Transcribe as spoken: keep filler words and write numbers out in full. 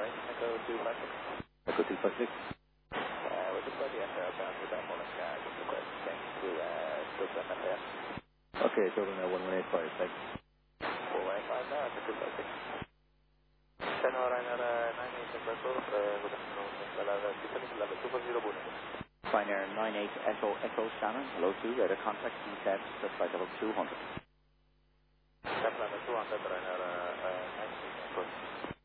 right, Echo two five six. Echo two five six. Uh, we're just about the F R bound to that morning, uh, just request change to, uh, Dublin F A S. Okay, Dublin uh, one one eight five, thanks. one one eight five, uh, Echo two five six. Tenor Ryanair uh, nine eight Echo, uh, good afternoon, level two level two zero Buno. Ryanair nine eight Echo Echo Shannon, hello two, radar contact D ten, just flight level two hundred. Level two hundred, Ryanair uh, nine eight Echo.